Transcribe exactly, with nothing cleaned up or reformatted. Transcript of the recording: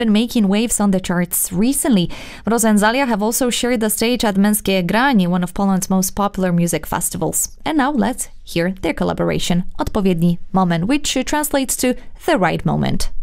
been making waves on the charts recently. Mroz and Zalia have also shared the stage at Męskie Granie, one of Poland's most popular music festivals. And now let's hear their collaboration, Odpowiedni Moment, which translates to the right moment.